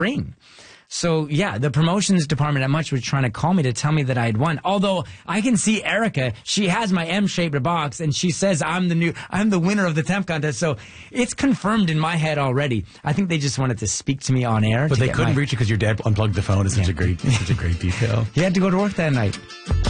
spring. So, yeah, the promotions department at Much was trying to call me to tell me that I had won. Although I can see Erica, she has my M-shaped box, and she says I'm the winner of the temp contest. So it's confirmed in my head already. I think they just wanted to speak to me on air. But they couldn't reach you because your dad unplugged the phone. It's such a great detail. He had to go to work that night.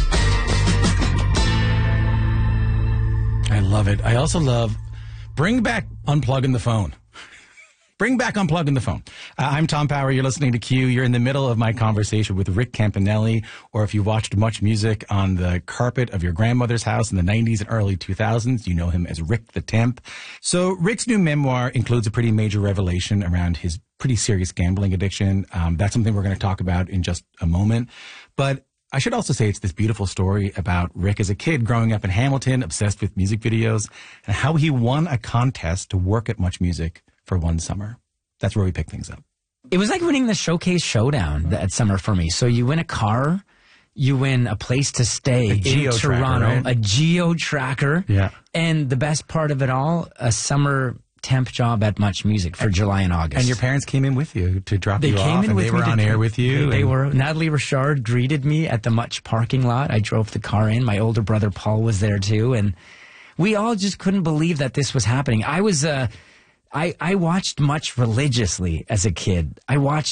I love it. I also love bring back unplugging the phone. Bring back unplugging the phone. I'm Tom Power. You're listening to Q. You're in the middle of my conversation with Rick Campanelli, or if you watched Much Music on the carpet of your grandmother's house in the 90s and early 2000s, you know him as Rick the Temp. So Rick's new memoir includes a pretty major revelation around his pretty serious gambling addiction. That's something we're going to talk about in just a moment. But I should also say it's this beautiful story about Rick as a kid growing up in Hamilton, obsessed with music videos, and how he won a contest to work at Much Music for one summer. That's where we pick things up. It was like winning the Showcase Showdown that summer for me. So you win a car, you win a place to stay in Toronto, right? A geo-tracker. Yeah. And the best part of it all, a summer temp job at Much Music for July and August. And your parents came in with you to drop you off, and they were on air with you. They were. Natalie Richard greeted me at the Much parking lot. I drove the car in. My older brother Paul was there too. And we all just couldn't believe that this was happening. I watched Much religiously as a kid. I watched